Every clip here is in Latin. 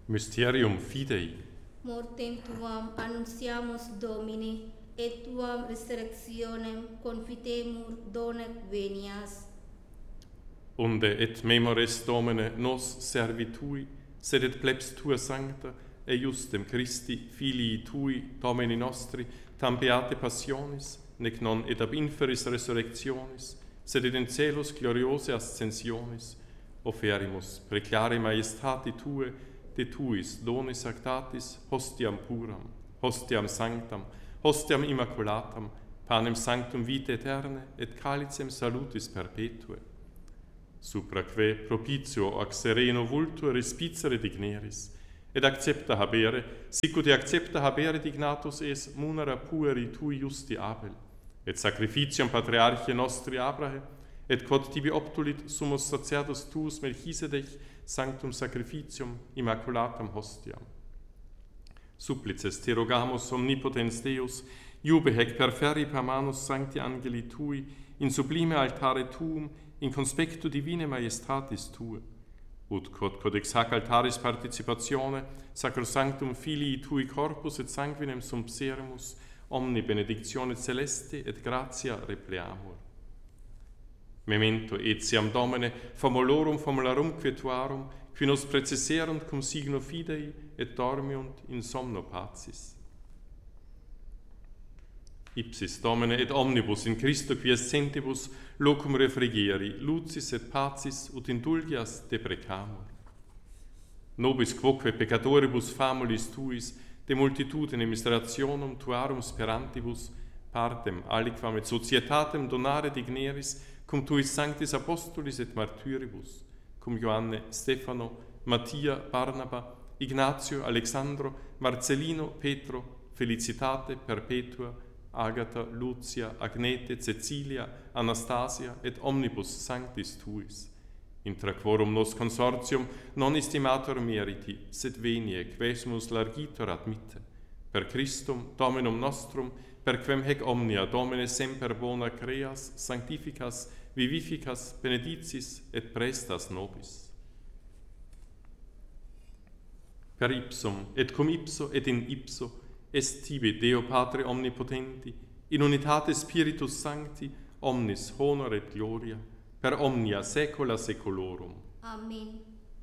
Mysterium Fidei. Mortem tuam annunciamus Domini, et tuam resurrectionem confitemur donec venias. Unde et memores Domine nos servi tui, sed et plebs tua sancta, eiustem Christi, filii tui, Domini nostri, tam beate passionis, nec non et ab inferis resurrectionis, sed et in celos gloriose ascensionis, oferimus preclare maestati tue, de tuis donis actatis, hostiam puram, hostiam sanctam, hostiam immaculatam, panem sanctum vitae aeterne, et calicem salutis perpetue. Supraque propitio ac sereno vultur respicere digneris, et accepta habere, sicut accepta habere dignatus es munera pueri tui justi Abel, et sacrificium patriarche nostri Abrahe, et quod tibi obtulit summus sacerdos tuus Melchisedech sanctum sacrificium immaculatam hostiam. Supplices te rogamus omnipotens Deus, iube hec per ferri per manus sancti angeli tui, in sublime altare tuum, in conspectu divine majestatis tue, ut quod codex hac altaris participatione, sacrosanctum filii tui corpus et sanguinem sumpseremus, omni benedictione celeste et gratia repleamur. Memento etiam Domine, famulorum famularum tuarum, qui nos preceserunt cum signo fidei et dormiunt in somno pacis. Ipsis Domine et omnibus in Christo quies sentibus locum refrigeri, lucis et pacis ut indulgias deprecamur. Nobis quoque peccatoribus famulis tuis, de multitudine miserationum tuarum sperantibus, partem aliquam et societatem donare digneris, cum tuis sanctis apostolis et martyribus, cum Ioanne, Stefano, Mattia, Barnaba, Ignatio, Alexandro, Marcellino, Petro, Felicitate, Perpetua, Agata, Lucia, Agnete, Cecilia, Anastasia, et omnibus sanctis tuis. Intra quorum nos consortium non estimator meriti, sed venie quesumus largitor admitte. Per Christum, Dominum nostrum, per quem hec omnia Domine semper bona creas, sanctificas, vivificas, benedicis et prestas nobis. Per ipsum, et cum ipso, et in ipso, est tibi Deo Patre omnipotenti, in unitate Spiritus Sancti, omnis honor et gloria, per omnia saecula saeculorum. Amen.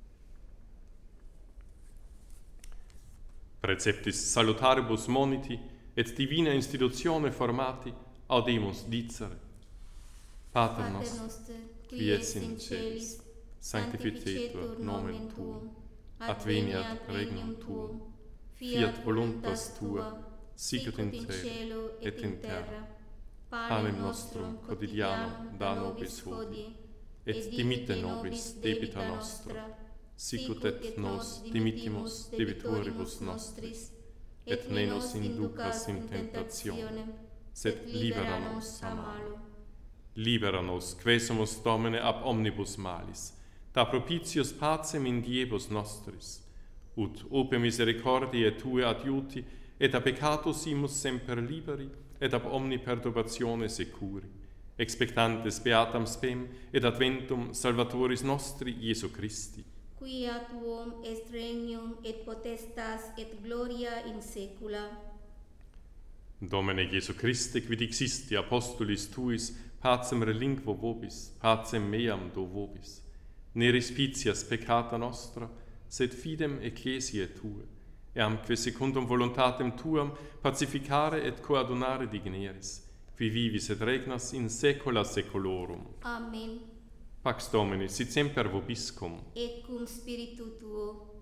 Preceptis salutaribus moniti, et divina institutione formati, audemus dicere. Pater noster, qui es in celis, sanctificetur nomen tuum, adveniat regnum tuum, fiat voluntas tua, sicut in cielo et in terra. Panem nostrum quotidianum da nobis hodie, et dimitte nobis debita nostra, sicut et nos dimittimus debitoribus nostris, et ne nos inducas in tentationem, sed libera nos a malo. Libera nos, quesumus Domine ab omnibus malis, da propitius pacem in diebus nostris, ut ope misericordiae Tue adiuti, et a peccatus imus semper liberi, et ab omni perturbatione securi, expectantes beatam spem, et adventum Salvatoris nostri Iesu Christi. Quia tuum est regnum et potestas et gloria in saecula. Domine Iesu Christe, qui dixisti apostolis tuis, pacem relinquo vobis, pacem meam do vobis. Ne respicias peccata nostra, sed fidem ecclesiae tue, eamque secundum voluntatem tuam pacificare et coadunare digneris, qui vivis et regnas in saecula saeculorum. Amen. Pax Domini, sit semper vobiscum. Et cum spiritu tuo.